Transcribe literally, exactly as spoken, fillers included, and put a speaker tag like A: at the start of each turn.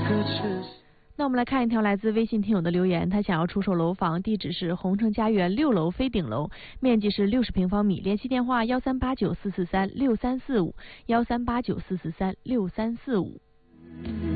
A: 那我们来看一条来自微信听友的留言，他想要出售楼房，地址是宏城家园六楼飞顶楼，面积是六十平方米，联系电话幺三八九四四三六三四五幺三八九四四三六三四五。